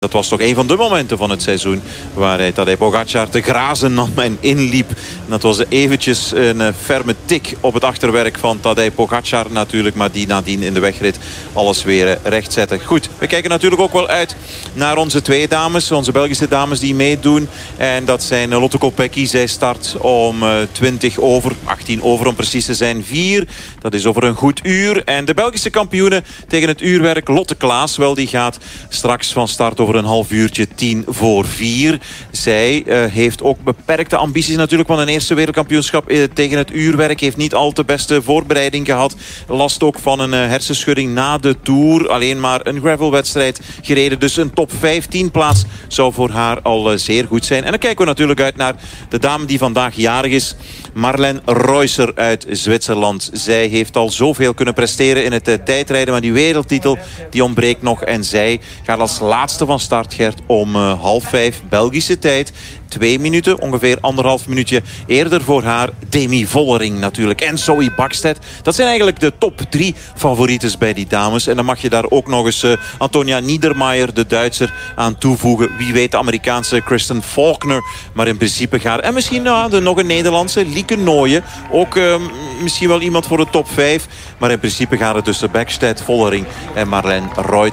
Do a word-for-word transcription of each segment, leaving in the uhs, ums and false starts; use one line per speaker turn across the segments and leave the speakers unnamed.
Dat was toch een van de momenten van het seizoen waar hij Tadej Pogačar te grazen nam en inliep. Dat was eventjes een ferme tik op het achterwerk van Tadej Pogačar natuurlijk. Maar die nadien in de wegrit alles weer recht zette. Goed, we kijken natuurlijk ook wel uit naar onze twee dames. Onze Belgische dames die meedoen. En dat zijn Lotte Kopecky. Zij start om twintig over, achttien over om precies te zijn, vier. Dat is over een goed uur. En de Belgische kampioene tegen het uurwerk Lotte Klaas. Wel, die gaat straks van start over een half uurtje, tien voor vier. Zij uh, heeft ook beperkte ambities natuurlijk, want een eerste wereldkampioenschap uh, tegen het uurwerk. Heeft niet al te beste voorbereiding gehad. Last ook van een uh, hersenschudding na de Tour. Alleen maar een gravelwedstrijd gereden. Dus een top vijftien plaats zou voor haar al uh, zeer goed zijn. En dan kijken we natuurlijk uit naar de dame die vandaag jarig is. Marlene Reusser uit Zwitserland. Zij heeft al zoveel kunnen presteren in het uh, tijdrijden. Maar die wereldtitel die ontbreekt nog. En zij gaat als laatste van start, Gert, om uh, half vijf Belgische tijd. Twee minuten, ongeveer anderhalf minuutje eerder voor haar Demi Vollering natuurlijk. En Zoe Bäckstedt. Dat zijn eigenlijk de top drie favorieten bij die dames. En dan mag je daar ook nog eens uh, Antonia Niedermayer, de Duitser, aan toevoegen. Wie weet de Amerikaanse Kristen Faulkner. Maar in principe gaat... En misschien uh, de, nog een Nederlandse, Lieke Nooyen. Ook uh, misschien wel iemand voor de top vijf. Maar in principe gaat het tussen Bäckstedt, Vollering en Marlene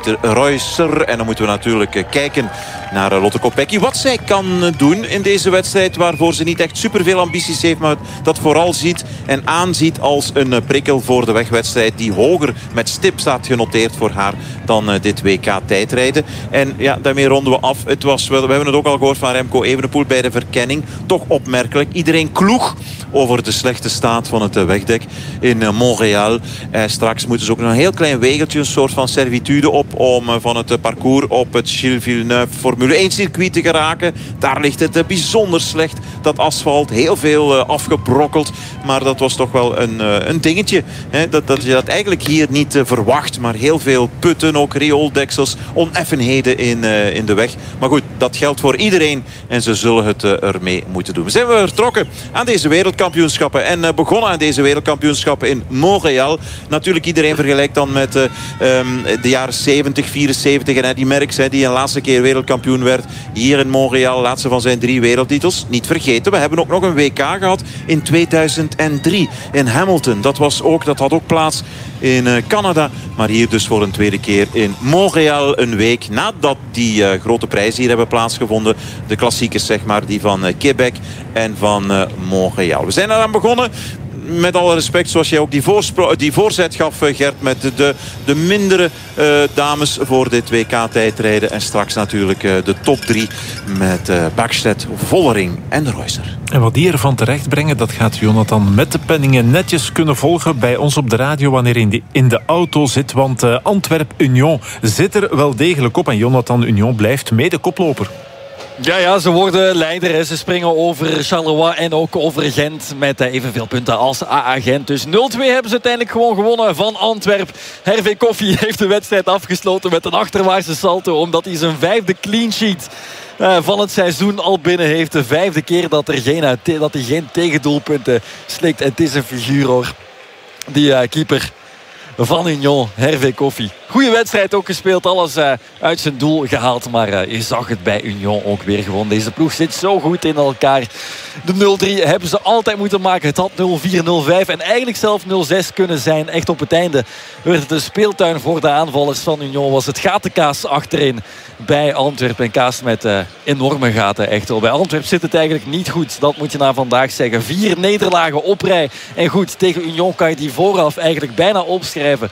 Reusser. En dan moeten we natuurlijk uh, kijken naar uh, Lotte Kopecky. Wat zij kan uh, doen in deze wedstrijd, waarvoor ze niet echt superveel ambities heeft, maar dat vooral ziet en aanziet als een uh, prikkel voor de wegwedstrijd die hoger met stip staat genoteerd voor haar dan uh, dit W K tijdrijden. En ja, daarmee ronden we af. Het was wel, we hebben het ook al gehoord van Remco Evenepoel bij de verkenning. Toch opmerkelijk. Iedereen kloeg over de slechte staat van het uh, wegdek in uh, Montréal. Uh, straks moeten ze ook nog een heel klein wegeltje, een soort van servitude op om uh, van het uh, parcours op het Gilles Villeneuve Formule één circuit te geraken. Daar ligt het uh, bijzonder slecht. Dat asfalt, heel veel uh, afgebrokkeld. Maar dat was toch wel een, uh, een dingetje. Hè? Dat, dat je dat eigenlijk hier niet uh, verwacht. Maar heel veel putten, ook riooldeksels, oneffenheden in, uh, in de weg. Maar goed, dat geldt voor iedereen. En ze zullen het uh, ermee moeten doen. We zijn weer vertrokken aan deze wereldkampioenschappen. En uh, begonnen aan deze wereldkampioenschappen in Montréal. Natuurlijk, iedereen vergelijkt dan met uh, um, de jaren zeventig, vierenzeventig. En Eddy Merckx, hè, die een laatste keer wereldkampioen werd. Hier in Montréal, laatste van zijn drie wereldtitels. Niet vergeten, we hebben ook nog een W K gehad in tweeduizend drie in Hamilton. Dat, was ook, dat had ook plaats in uh, Canada. Maar hier dus voor een tweede keer in Montréal. Een week nadat die uh, grote prijzen hier hebben plaatsgevonden. De klassiekers, zeg maar, die van uh, Quebec en van uh, Montréal. We zijn eraan begonnen. Met alle respect, zoals jij ook die, die voorzet gaf, Gert, met de, de, de mindere uh, dames voor dit W K tijdrijden. En straks natuurlijk uh, de top drie met uh, Bäckstedt, Vollering en Reusser.
En wat die ervan terecht brengen, dat gaat Jonathan met de penningen netjes kunnen volgen bij ons op de radio wanneer hij in de, in de auto zit. Want uh, Antwerp-Union zit er wel degelijk op en Jonathan Union blijft mede koploper.
Ja, ja, ze worden leider. Ze springen over Charleroi en ook over Gent met evenveel punten als A A Gent. Dus nul twee hebben ze uiteindelijk gewoon gewonnen van Antwerp. Hervé Koffie heeft de wedstrijd afgesloten met een achterwaartse salto, omdat hij zijn vijfde clean sheet uh, van het seizoen al binnen heeft. De vijfde keer dat, er geen, dat hij geen tegendoelpunten slikt. En het is een figuur, hoor. Die uh, keeper van Union, Hervé Koffie. Goeie wedstrijd ook gespeeld, alles uh, uit zijn doel gehaald. Maar uh, je zag het bij Union ook weer gewoon. Deze ploeg zit zo goed in elkaar. De nul drie hebben ze altijd moeten maken. Het had nul vier, nul vijf en eigenlijk zelf nul zes kunnen zijn. Echt op het einde werd het een speeltuin voor de aanvallers van Union. Was het gatenkaas achterin bij Antwerpen. En Kaas met uh, enorme gaten, echt wel. Bij Antwerpen zit het eigenlijk niet goed. Dat moet je na vandaag zeggen. Vier nederlagen op rij. En goed, tegen Union kan je die vooraf eigenlijk bijna opschrijven.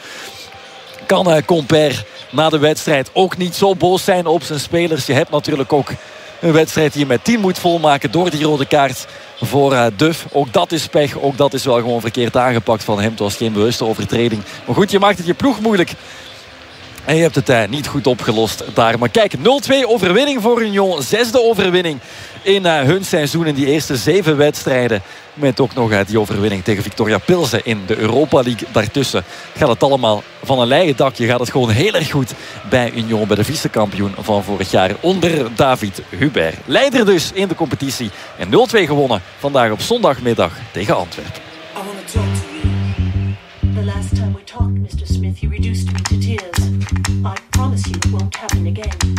Kan uh, Compère na de wedstrijd ook niet zo boos zijn op zijn spelers. Je hebt natuurlijk ook een wedstrijd die je met tien moet volmaken door die rode kaart voor uh, Duff. Ook dat is pech. Ook dat is wel gewoon verkeerd aangepakt van hem. Het was geen bewuste overtreding. Maar goed, je maakt het je ploeg moeilijk. En je hebt het uh, niet goed opgelost daar. Maar kijk, nul twee overwinning voor Union. Zesde overwinning in uh, hun seizoen in die eerste zeven wedstrijden. Met ook nog uh, die overwinning tegen Victoria Pilsen in de Europa League. Daartussen gaat het allemaal van een leien dakje. Gaat het gewoon heel erg goed bij Union. Bij de vicekampioen van vorig jaar onder David Hubert. Leider dus in de competitie. En nul twee gewonnen vandaag op zondagmiddag tegen Antwerpen.
I wanna talk to you. The last time we talked, mister Smith, you reduced me to tears.